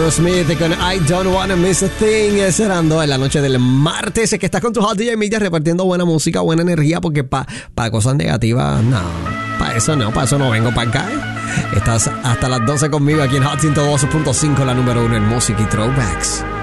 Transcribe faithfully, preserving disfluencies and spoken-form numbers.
Aerosmith con I Don't Wanna Miss a Thing, cerrando en la noche del martes. Es que estás con tu Hot D J Media repartiendo buena música, buena energía, porque para pa cosas negativas, no, para eso no, para eso no vengo para acá. ¿eh? Estás hasta las doce conmigo aquí en Hot ciento dos punto cinco, la número uno en música y throwbacks.